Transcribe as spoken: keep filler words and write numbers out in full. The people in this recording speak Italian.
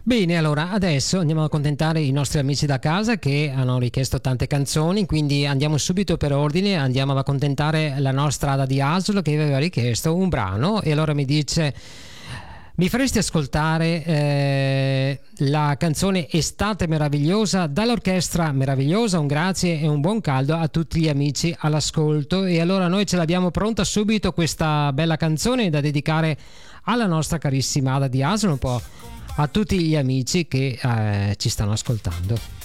Bene, allora adesso andiamo a accontentare i nostri amici da casa che hanno richiesto tante canzoni, quindi andiamo subito per ordine, andiamo ad accontentare la nostra Ada di Asolo che aveva richiesto un brano e allora mi dice: mi faresti ascoltare eh, la canzone Estate meravigliosa dall'orchestra meravigliosa? Un grazie e un buon caldo a tutti gli amici all'ascolto. E allora noi ce l'abbiamo pronta subito questa bella canzone da dedicare alla nostra carissima Ada di Asolo, un po' a tutti gli amici che eh, ci stanno ascoltando.